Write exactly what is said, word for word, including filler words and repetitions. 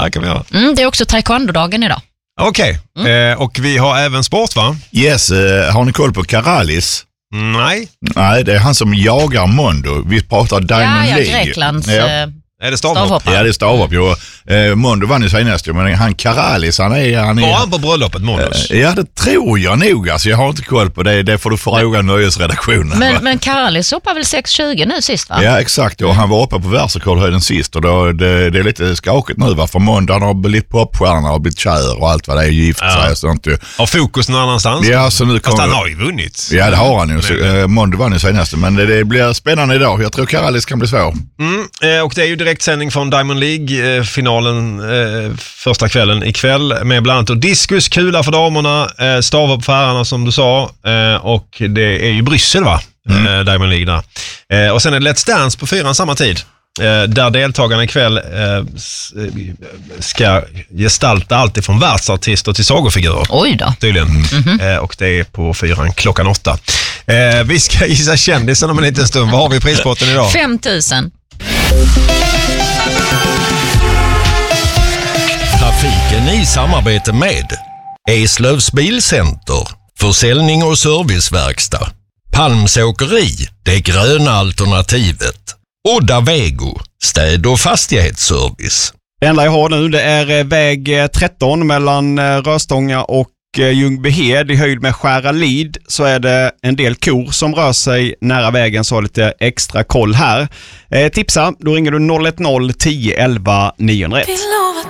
Ja, kan vi göra. Mm, det är också taekwondo-dagen idag. Okej, okay. mm. eh, och vi har även sport, va? Yes, eh, har ni koll på Karalis? Nej. Nej, det är han som jagar Mondo. Vi pratar Diamond ja, ja, League. Greklands... Ja. Eh... Är det stavhopp? Ja, det är stavhopp. Mm. Eh, Mondo vann ju senast, men han Karalis, han är... Han är var han på bröllopet, Mondos? Eh, ja, det tror jag nog. Alltså, jag har inte koll på det. Det får du fråga nöjesredaktionen. Men, men Karalis hoppar väl sex tjugo nu sist, va? Ja, exakt. Och han var uppe på världsrekordhöjden sist. Och då, det, det är lite skakigt nu, va? För Mondo han har blivit popstjärna och blivit kär och allt vad det är, gift sig. Ja. Sånt. Har fokus någon annanstans? Ja, så nu kommer... Fast han har ju vunnit. Ja, det har han ju. Så, eh, Mondo vann ju senaste. Men det, det blir spännande idag. Jag tror Karalis kan bli svår. Mm, eh, och det är ju direktsändning från Diamond League-finalen eh, första kvällen ikväll med bland annat diskus, kula för damerna, eh, stavhopp för herrarna som du sa, eh, och det är ju Bryssel, va? Mm. Eh, Diamond League där. Eh, och sen är det Let's Dance på fyran samma tid. Eh, där deltagarna ikväll eh, ska gestalta allt ifrån världsartister till sagofigurer. Oj då. Tydligen. Mm-hmm. Eh, och det är på fyran klockan åtta. Eh, vi ska gissa kändisen om en liten stund. Vad har vi i prispotten idag? fem tusen. Trafiken i samarbete med Eslövs Bilcenter, försäljning och serviceverkstad, Palms åkeri, det gröna alternativet, och Davego, städ- och fastighetsservice. Det enda jag har nu det är väg tretton mellan Röstånga och Ljungbyhed i höjd med Skäralid, så är det en del kor som rör sig nära vägen, så har lite extra koll här. Eh, tipsa, då ringer du noll ett noll tio elva niohundraett.